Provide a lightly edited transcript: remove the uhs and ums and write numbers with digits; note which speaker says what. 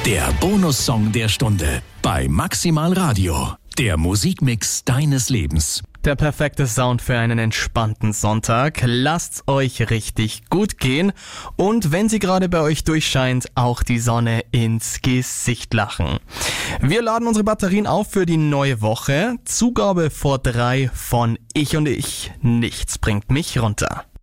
Speaker 1: Der Bonussong der Stunde bei Maximal Radio. Der Musikmix deines Lebens.
Speaker 2: Der perfekte Sound für einen entspannten Sonntag. Lasst's euch richtig gut gehen. Und wenn sie gerade bei euch durchscheint, auch die Sonne ins Gesicht lachen. Wir laden unsere Batterien auf für die neue Woche. Zugabe vor 3 von Ich und Ich. Nichts bringt mich runter.